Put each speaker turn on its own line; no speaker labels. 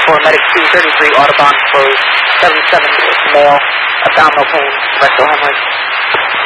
medic 233, Audubon closed, 77 male, abdominal pain, rectal hemorrhage.